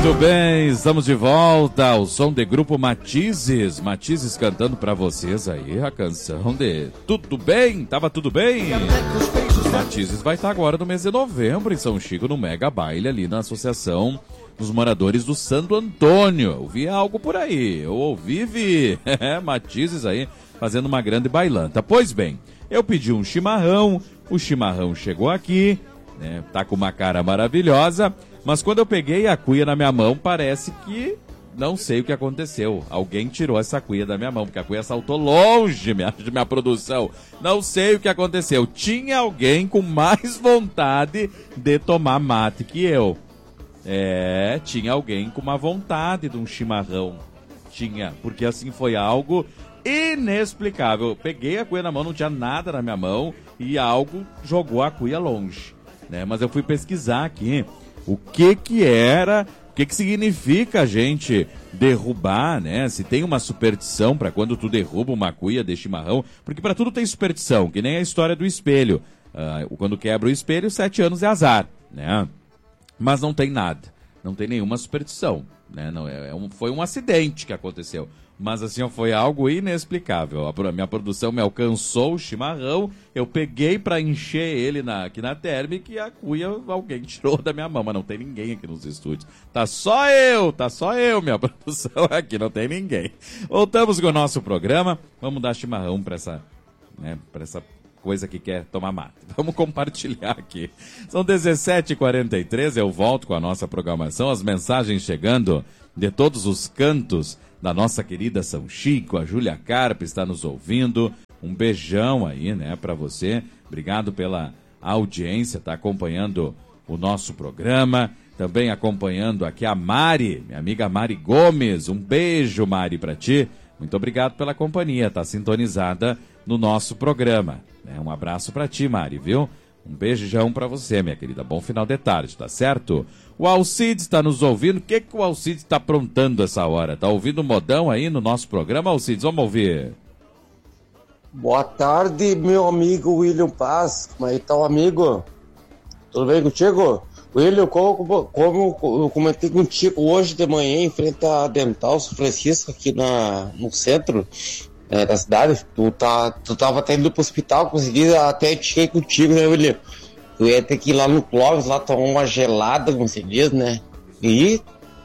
Muito bem, estamos de volta ao som de grupo Matizes. Matizes cantando pra vocês aí a canção de Tudo Bem? Tava tudo bem? Matizes vai estar agora no mês de novembro em São Chico, no Mega Baile ali na Associação dos Moradores do Santo Antônio. Eu vi algo por aí, eu ouvi, Matizes aí fazendo uma grande bailanta. Pois bem, eu pedi um chimarrão, o chimarrão chegou aqui, né, tá com uma cara maravilhosa, mas quando eu peguei a cuia na minha mão, parece que não sei o que aconteceu. Alguém tirou essa cuia da minha mão, porque a cuia saltou longe de minha produção. Não sei o que aconteceu. Tinha alguém com mais vontade de tomar mate que eu. Tinha alguém com uma vontade de um chimarrão. Tinha, porque assim foi algo inexplicável. Eu peguei a cuia na mão, não tinha nada na minha mão e algo jogou a cuia longe, né? Mas eu fui pesquisar aqui o que era, o que significa a gente derrubar, né? Se tem uma superstição para quando tu derruba uma cuia de chimarrão, porque para tudo tem superstição, que nem a história do espelho. Quando quebra o espelho, 7 anos é azar, né? Mas não tem nada, não tem nenhuma superstição, né? Não, foi um acidente que aconteceu. Mas assim, foi algo inexplicável. A minha produção me alcançou o chimarrão, eu peguei para encher ele aqui na térmica e a cuia alguém tirou da minha mão, mas não tem ninguém aqui nos estúdios. Tá só eu, minha produção aqui, não tem ninguém. Voltamos com o nosso programa, vamos dar chimarrão para essa coisa que quer tomar mate. Vamos compartilhar aqui. São 17h43, eu volto com a nossa programação, as mensagens chegando de todos os cantos da nossa querida São Chico. A Júlia Carpe está nos ouvindo. Um beijão aí, né, para você. Obrigado pela audiência, tá acompanhando o nosso programa. Também acompanhando aqui a Mari, minha amiga Mari Gomes. Um beijo, Mari, para ti. Muito obrigado pela companhia, tá sintonizada no nosso programa. Um abraço para ti, Mari, viu? Um beijão para você, minha querida. Bom final de tarde, tá certo? O Alcides está nos ouvindo. O que o Alcides está aprontando essa hora? Tá ouvindo o modão aí no nosso programa, Alcides? Vamos ouvir. Boa tarde, meu amigo William Paz. Como é que tá o amigo? Tudo bem contigo? William, como eu comentei contigo hoje de manhã, em frente à Dental São Francisco, aqui no centro da cidade, tu tava até indo pro hospital, consegui até cheguei contigo, né, William? Tu ia ter que ir lá no Clóvis, lá tomar uma gelada, como se diz, né? E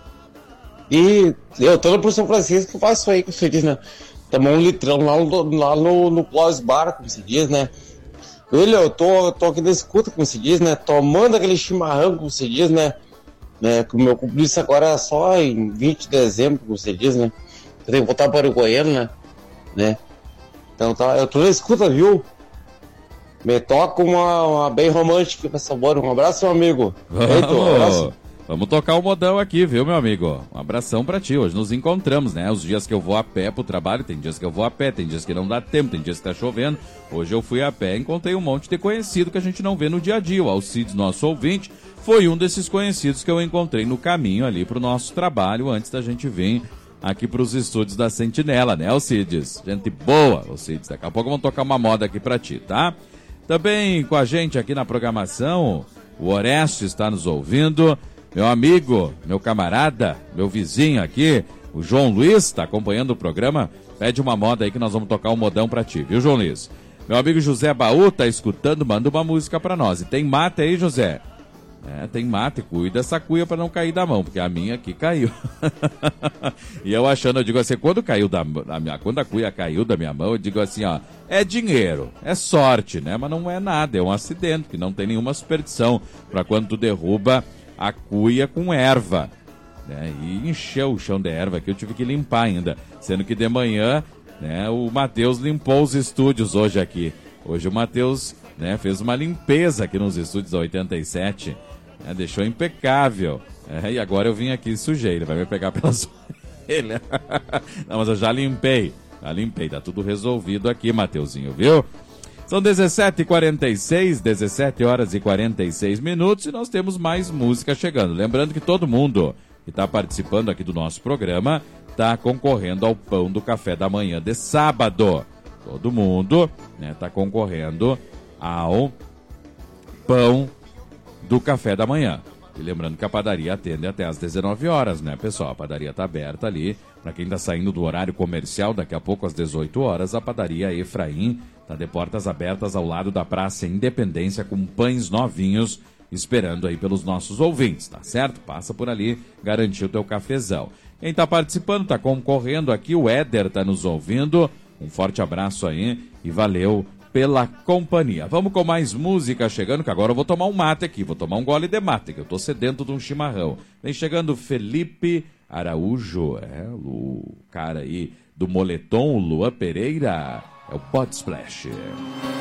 eu tô no São Francisco, faço aí, como se diz, né? Tomar um litrão lá no Clóvis Bar, como se diz, né? William, eu tô aqui na escuta, como se diz, né? Tomando aquele chimarrão, como se diz, né? Que o meu compromisso agora é só em 20 de dezembro, como se diz, né? Eu tenho que voltar para o Goiânia, né? Então tá, eu tô na escuta, viu? Me toca uma bem romântica pra sabor. Um abraço, meu amigo. Vamos tocar o modão aqui, viu, meu amigo? Um abração pra ti. Hoje nos encontramos, né? Os dias que eu vou a pé pro trabalho, tem dias que eu vou a pé, tem dias que não dá tempo, tem dias que tá chovendo. Hoje eu fui a pé e encontrei um monte de conhecido que a gente não vê no dia a dia. O Alcides, nosso ouvinte, foi um desses conhecidos que eu encontrei no caminho ali pro nosso trabalho antes da gente vir aqui pros estúdios da Sentinela, né, Alcides? Gente boa, Alcides. Daqui a pouco vamos tocar uma moda aqui pra ti, tá? Também com a gente aqui na programação, o Oreste está nos ouvindo. Meu amigo, meu camarada, meu vizinho aqui, o João Luiz, está acompanhando o programa. Pede uma moda aí que nós vamos tocar um modão pra ti, viu, João Luiz? Meu amigo José Baú tá escutando, manda uma música pra nós. E tem mate aí, José? Tem mate, cuida essa cuia pra não cair da mão, porque a minha aqui caiu. E eu achando, eu digo assim, quando a cuia caiu da minha mão, eu digo assim, ó, é dinheiro, é sorte, né? Mas não é nada, é um acidente, que não tem nenhuma superstição pra quando tu derruba a cuia com erva, né? E encheu o chão de erva aqui, eu tive que limpar ainda, sendo que de manhã, né, o Matheus limpou os estúdios hoje aqui. Hoje o Matheus, né, fez uma limpeza aqui nos estúdios da 87, né, deixou impecável. E agora eu vim aqui sujei, ele vai me pegar pelas orelhas. Não, mas eu já limpei, tá tudo resolvido aqui, Mateuzinho, viu? São 17h46, 17 horas e 46 minutos e nós temos mais música chegando. Lembrando que todo mundo que está participando aqui do nosso programa está concorrendo ao pão do café da manhã de sábado. Todo mundo, né, está concorrendo ao pão do café da manhã. E lembrando que a padaria atende até às 19 horas, né, pessoal? A padaria tá aberta ali. Para quem tá saindo do horário comercial, daqui a pouco às 18 horas, a padaria Efraim tá de portas abertas ao lado da Praça Independência com pães novinhos esperando aí pelos nossos ouvintes, tá certo? Passa por ali, garantir o teu cafezão. Quem tá participando, tá concorrendo aqui, o Éder tá nos ouvindo. Um forte abraço aí e valeu pela companhia. Vamos com mais música chegando, que agora eu vou tomar um mate aqui, vou tomar um gole de mate, que eu tô sedento de um chimarrão. Vem chegando Felipe Araújo, o cara aí do moletom, o Luan Pereira, é o Pod Splash.